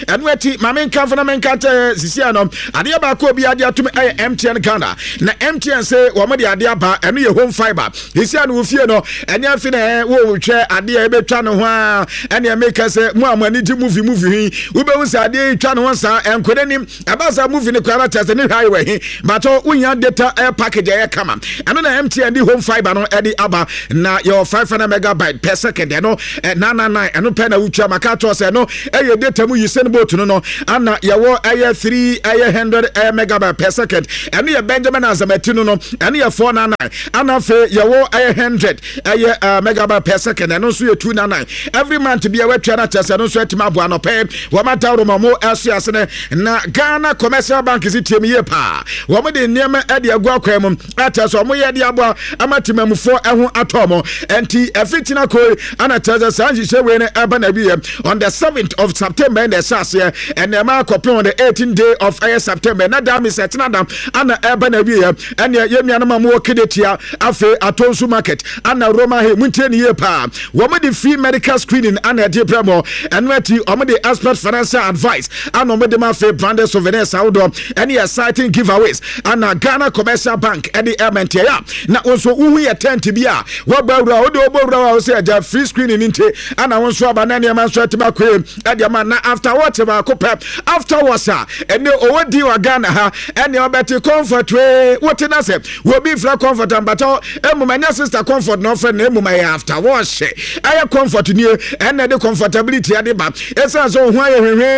Enweti mamenka fana menkante sisia no ade ba ko bi ade atum MTN Ghana na MTN say wo mo de ade aba eno ye home fiber sisia no fie no ene afi na wo hwe ade e betwa no ho a ene make say mo amani ji movie wo be won say ade twa no ho sa enkodanim abasa movie ne kwara test ne hwai we but unya data package e kama eno na MTN di home fiber no ade aba na your 500 megabyte per second eno 999 eno pe na wucha maka to say no e data mu yise boat no ana yawo aye 300 megabyte per second and ye Benjamin Azametino no and ye 499 ana fe yawo aye 100 megabyte per second and also ye 299 every month be awe twa na tese no so etima bo anope wo mata ro mo asu asene na Ghana Commercial Bank is tiemi ye pa wo mo de niam e de agwa kwa mu ataso mo ye de abo amatimamfo eho atomo enti afitina ko ana tese sanji shewe ne eba na bi on the 7th of September in the and the mark on the 18th day of September. Na dam is at Nadam and Ebanabi and Yemianama more Kidetia Afe Atonsu Market and Roma Munten Yepa. Woman the free medical screening and a diploma and Matty Omadi Aspect financial advice and Omedemafe branded souvenirs outdoor any exciting giveaways and Ghana Commercial Bank and the Ermentia. Now also we attend to be a what say free screening into and I want to have an animal tobacco at the man after what afterwards and the owadi wa Ghana ha and your better comfort way what in say will be for comfort and but my sister comfort no friend my after wash I comfort near and the comfortability at the back it's so why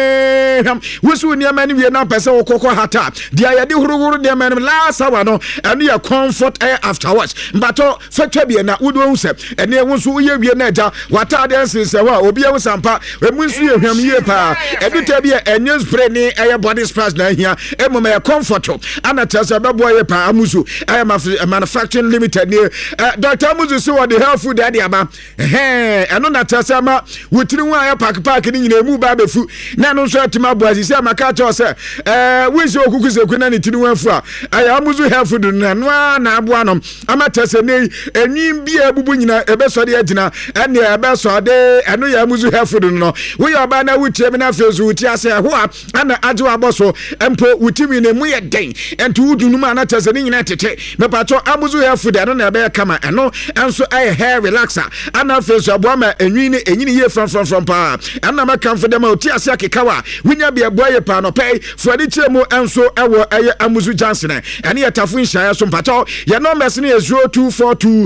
we soon near many we na person okoko hata dia de hururu de man last hour no and your comfort afterwards but factor be na wodo say and e won so ye wie na ja wata dance say wa obi e sampa we munsu ye hwam ye pa every be a spray ni air body splash na here emoma comfort ana tese bebo ye pa amuzu I manufacturing limited ni Dr. Amuzu so what the health food daddy aba eno na tese ma wutiri hu air park ni nyina mu ba befu na no so atima boazi se amaka cho se we so okukuseku na ni tiri hu afu a Amuzu health food na no na abo no ama tese ni enwim bia bubu nyina ebeso de agina ene ebeso de eno ya Amuzu health food no we oba na wutie me na fezu wutie ase ho ana ajo aboso empo wutimi ne mu ye den ento wudunum ana tese ni nyina tete me pato Amuzu health food eno na ebe kama eno enso hair relaxer ana fezu abo ma enyini ye from pa ana maka mfo dem wutie ase akekawa winya bia boye pa no pay for the chemo enso ewo Amuzu Johnson ene ye tafu nhaya so pato ye numbers ni 0242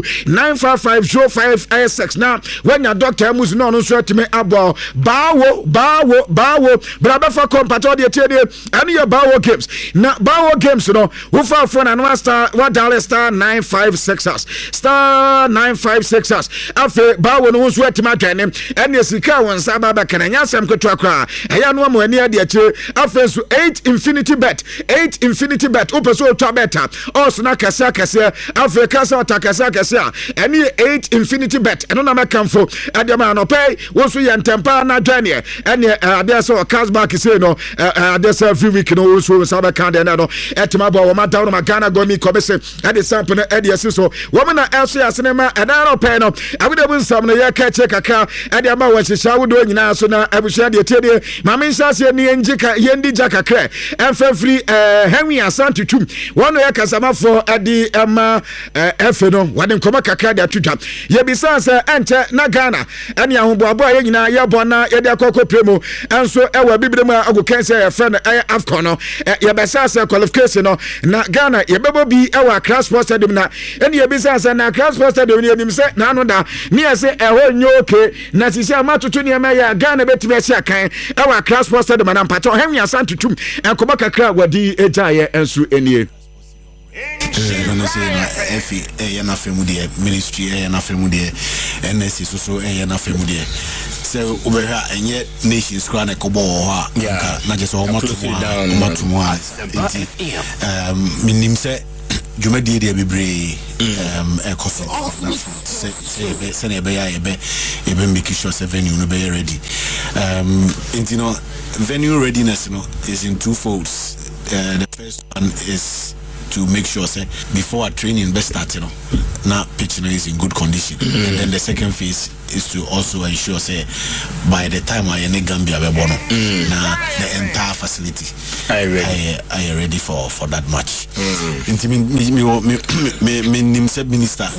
9550586 na when your doctor Amuzu no so timi abo bawo braba for compato de tede and your bawo games na bawo games no wo fa phone and one dollar star 956 star 956 afi bawo no so atima dwane and your sika won sa baba kana nya sam kotwa kra eya no mo ani ade achi afi so 8 infinity bet opeso to beta also na kasa afi kasa takasa any 8 infinity bet eno na makamfo ade ma no pay wo so ye ntempa na dwane and ade so cashback say no this every week no also sabe kan de no etima bo wo ma down ma Ghana go mi kobese ade sample na ade so wo na also asene ma eda no pay no abide bu nsam no ye ka che kaka ade ma wo hihya wo do nyina so na abuhia de tie ma me nhyase ni enjika yendi jaka kra emfa free henwi asante tum wono ye kasama for ade ma efe no wade nkoma kaka de atutwa ye bisa se enche na Ghana ene ahoboabo ye nyina ye bona ye de akoko premo enso ewa bibire mu agokense ye friend Afcon no ye besa se qualification no na Ghana ye bebo bi ewa Cross Sports Stadium na ene ye bisa se na Cross Sports Stadium ni enim se na no da ni ese eho nyoke na sisi amatutu ni ema ya Ghana betime ase akan ewa Cross Sports Stadium na mpato henwi asantutum enkoba kakra wadi ejaye enso enie no say efi na femu de ministry na femu de NSC so na femu de so obeha enye nation square na kobo ho na je so matumu minim se jumadi de bebre coffee say na be ya ebe make sure say venue no be ready intino venue readiness no is in two folds. The first one is to make sure say before our training best start now pitch is in good condition and then the second phase is to also ensure say by the time I any Gambia be born, now the entire facility I ready for that match. Minister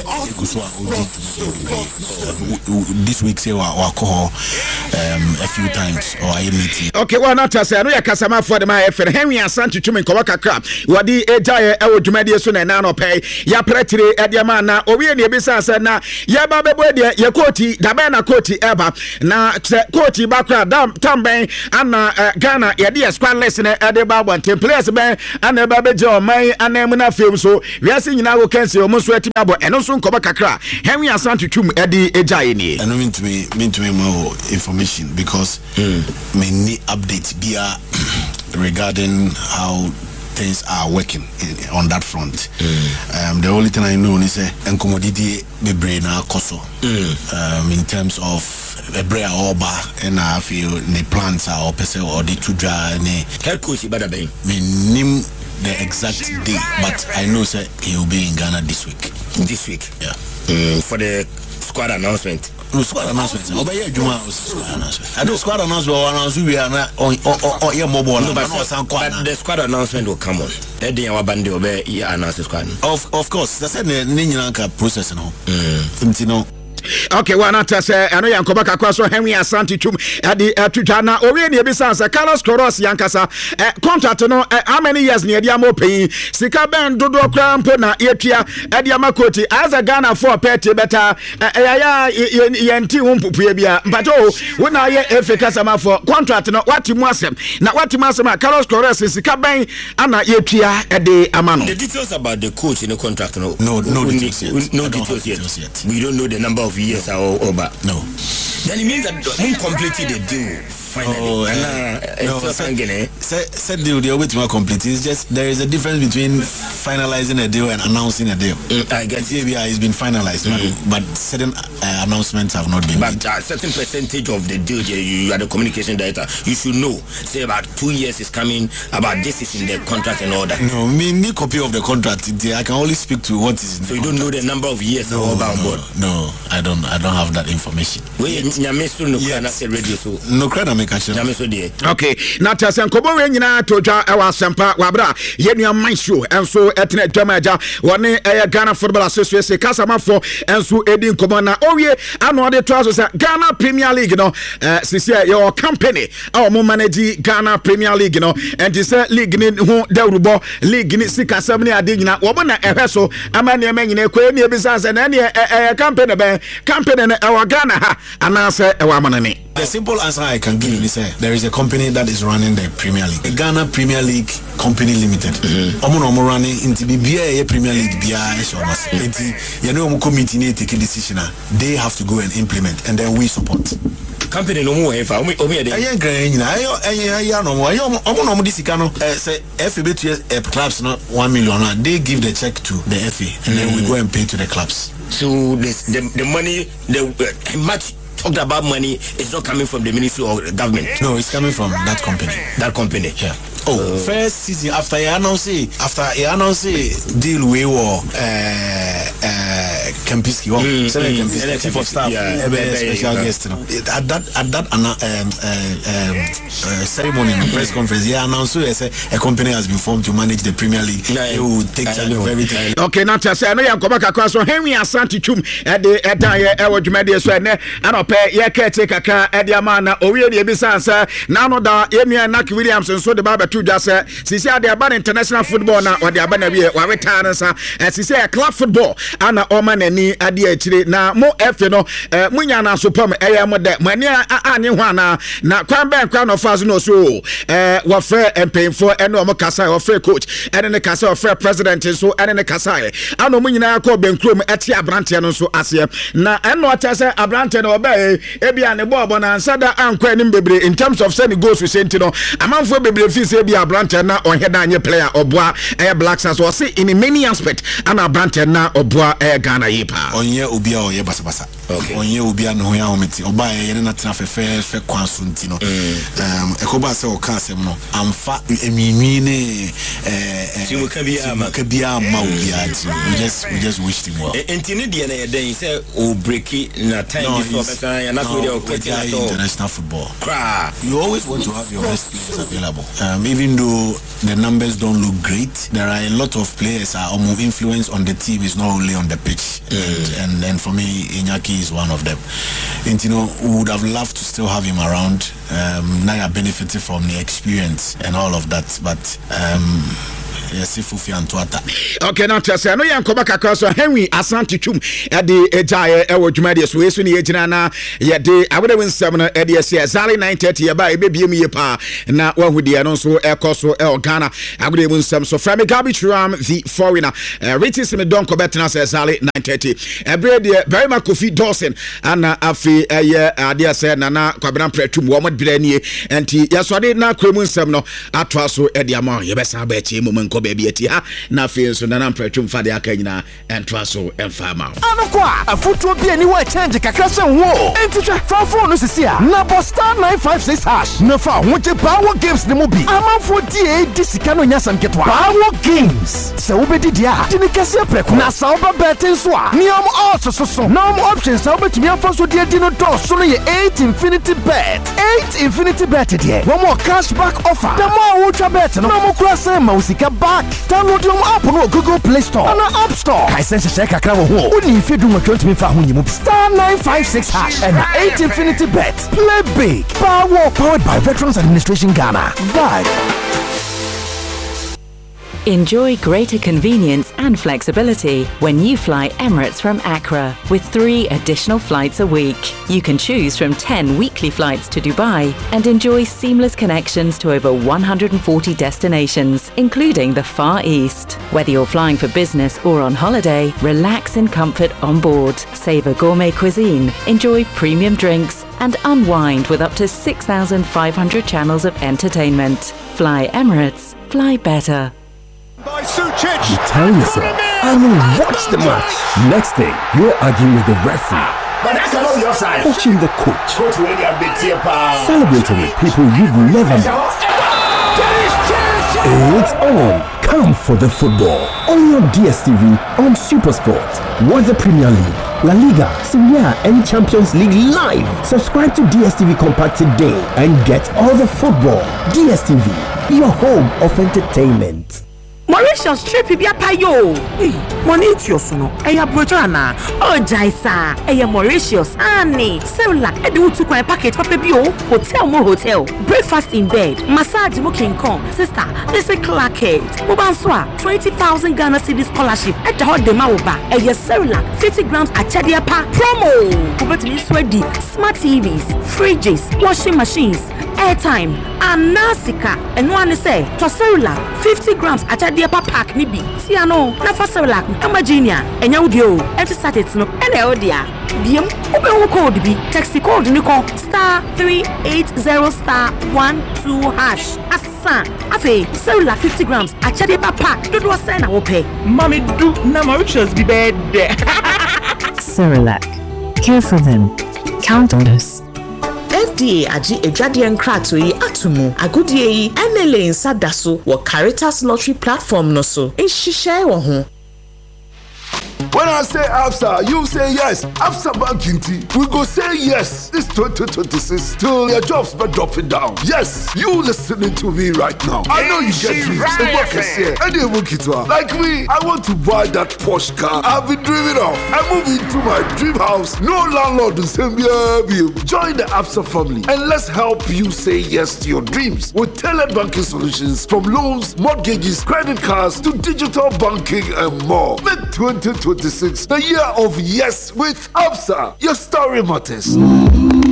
this week say wa call a few times or I meet. Okay, well not say no yakasama for the my friend Henry Asante Twumi ko wakakra wadi ejaye ewo dwumade so na na no pay ya pretire ediama na owie ne ebisa say na ya ba bebo de ya koti dabe na koti eba na koti bakra tamben ana Ghana ya de squad list na ede ba bonte players ben ana ba beje o man ana mu na fem so wiase nyina wo kanse o mo so ati abo eno so nko bakakra Henry Asante Twumi edi ejaye ni eno mean to me more information because me need updates regarding how things are working on that front. The only thing I know is enkomodidi bebre na koso in terms of bebre oba and I feel the plants are opese or the tudra ne head coach bada be me nim the exact day, but I know say he will be in Ghana this week. Yeah. For the squad announcement. No squad announcement. Obey Juma squad announcement. I do squad announcement we are on mobile. No, but the squad announcement will come on. That day our band obey announce the squad. Of course. That's the Ninyanka process no. You okay, well not say ano yankoba kakwa so Henry Asante Twumi ade atutwa na owie ne ebisa say Carlos Queiroz yankasa contract no how many years ne ade amopin sika ben dodo krampo na yetua ade amakoti as a Ghana for pet better ya yenti humpupue bia mpato wona ye Africa sama for contract no watimu asem na watimu asem Carlos Queiroz sika ben ana yetua ade amano. The details about the coach in the contract no details yet. We don't know the number of years or over. No. Then it means that we completed the deal finally. Said deal the way to complete. It's just there is a difference between finalizing a deal and announcing a deal. I guess it's been finalized, but certain announcements have not been. But a certain percentage of the deal, you are the communication director. You should know. Say about 2 years is coming. About this is in the contract and all that. No, me need copy of the contract. I can only speak to what is in so the contract. You don't know the number of years on board. No, I don't have that information. Okay, now Tasankobo Renina Toja our Sampa Wabra, Yenia Maestro, and so Ethnic Jamaja, one Ghana Football Association, Casama for, and so Edin Comana. Oh, yeah, I know the trousers Ghana Premier League, you know, Sisia, your company, our manage Ghana Premier League, you know, and this league in who Derubo, League in Sika Samni Adina, woman at Eheso, Amania Mangine, Queen, Bizas, and any company, our Ghana, and answer our money. The simple answer I can give is there is a company that is running the Premier League, the Ghana Premier League Company Limited. Omo running into the BA Premier League BI committee take a decision. They have to go and implement, and then we support. Company no more if I no say FA clubs not 1 million. They give the check to the FA, and then we go and pay to the clubs. So the money the much talked about money is not coming from the ministry or the government. No, it's coming from that company. That company. Yeah. First season after he announced deal we were Kempinski, chief of staff, special guest. At that ceremony, press conference, he announced a company has been formed to manage the Premier League. They will take charge of everything. Okay, now to say, I know you come back across so Henry Asante Twumi at the Jumadi so and pay ye caretaker at the Amana or really Bisansa. Now no da Emia Nak Williams and so the Baba to just she said they are international football now or they are banner or returns and she said club football and Oman and ni Adia Chile now more F no Munyana Supom Ayamode Mania Aniwana na Crown of Faz no so what fair and painful and no Makasa or fair coach and in the Casa of fair president so and in the Kasai. I know Munyana call Ben Crum at Abrantian so Asia na and what I say Abrantian obey Ebian Bob and Sada and Quenin Baby in terms of sending goals with Sentino. A man for Baby Fis Ebia Brantana or Hedania player or Bois Air Blacks as well see in many aspects and a Brantana or Bois Air Ghana Yipa. On ye Ubia or Yabasa. Okay. Onye obi an ho ya hometi. Oba ye na tena fe kwanso ntino. Ekoba se o kan asem no. Amfa eminwi ne ka bia ma obi ati. We just wished him well. Entine de na yeden say o breaki na time before better ya na so dey o international football. You always want to have your best players available. Even though the numbers don't look great, there are a lot of players are more influence on the team is not only on the pitch. And for me, Iñaki is one of them. And we would have loved to still have him around. Naya benefited from the experience and all of that, but yes, Fufi and Tuata. Okay, now to say, I know you come back across Henry Asante Chum at the Ejaya Ewo Jumadi, so it's when you Ejana, yet I would have been 7 at the Zali 9:30 by baby me pa, and now one with the announcer El Coso El Ghana. I would have been some so from Garbage Ram, the foreigner, Ritis and Don Cobetina says Zali 9:30. Very much Kofi Dawson, and Afi, dear said Nana Cabana Pretum, Woman Breni, and yes, I did not Cremun Semno, Atwaso Ediamon, Yabesa Betty, Moment. Baby tia na fe so na mpretwum fade aka nyina entwaso emfama anokwa afutuo bi ani wa change kakra se wo entitwa phone no sisia na star 956 hash na fa hoje power games ne mo bi amanfo die disika no nya samketwa power games se wo bedi dia dini kase preko na sa wo beten so a niam odds so na mo options sa wo betumi afa so die di no do so no ye 8 infinity bet die one more cashback offer the more ultra bet no mo kura se ma usika back. Download your app on Google Play Store and App Store. I sense a check a crowd of home. Only if you do not want to be found, you star 956 hash and 8 infinity bet. Play big. Powered by Veterans Administration Ghana. Vibe. Enjoy greater convenience and flexibility when you fly Emirates from Accra with 3 additional flights a week. You can choose from 10 weekly flights to Dubai and enjoy seamless connections to over 140 destinations, including the Far East. Whether you're flying for business or on holiday, relax in comfort on board, savor gourmet cuisine, enjoy premium drinks, and unwind with up to 6,500 channels of entertainment. Fly Emirates, fly better. By Sucic. You tell yourself, I will watch the match. Next thing, you're arguing with the referee. But that's not your side. Coaching the coach. Coach really a big tear. Celebrating with people you've never met. It's on. Come for the football. Only on DSTV on SuperSport. Watch the Premier League, La Liga, Serie A, and Champions League live. Subscribe to DSTV Compact today and get all the football. DSTV, your home of entertainment. Mauritius trip bia payo. Money it your sono. Eya brojana. Oh Jaisa. Eya Mauritius. Ani. Cellulac. Edu tu kwa package papa bio. Hotel mo hotel. Breakfast in bed. Massage mo King Kong. Sister, this is Clarkett. Mobanswa 20,000 Ghana cedi scholarship. At the hot dema oba. Eya Cellulac 50 grams achadia pa promo. Kubetumi sweaty. Smart TVs, fridges, washing machines, airtime, and Nasika. And one say to Cellulac 50 grams achadia pack ni bi si ano na fa Cellulac amba junior enya udio enti started no ena odia biem obe wo code bi text code ni ko star 380 star 12 hash asa afi Cellulac 50 grams achade pack do say na wo pay Mommy do na Mauritius be bad. Cellulac, care for them, count on us. FDA aji ejwade nkrato yi atumu agudie yi enele nsa daso wo Caritas lottery platform no so ehihye wo ho. When I say ABSA, you say yes. ABSA Banking Team, we go say yes. This 2026 till your jobs but dropping down. Yes, you listening to me right now. I know you get dreams. Like me, I want to buy that Porsche car I've been dreaming of. I move into my dream house. No landlord will send me a bill. Join the ABSA family and let's help you say yes to your dreams with tailored banking solutions from loans, mortgages, credit cards to digital banking and more. Make 2026 the year of yes with ABSA. Your story matters.